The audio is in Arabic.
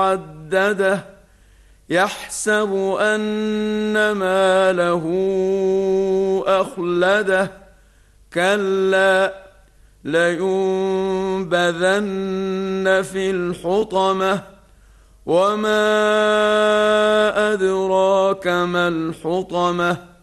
عدده يحسب أن ماله أخلده كلا لينبذن في الحطمة وما أدراك ما الحطمة